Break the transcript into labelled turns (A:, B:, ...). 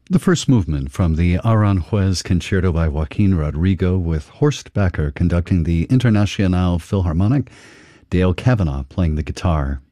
A: The first movement from the Aranjuez Concerto by Joaquin Rodrigo, with Horst Becker conducting the Internationale Philharmonic, Dale Kavanagh playing the guitar.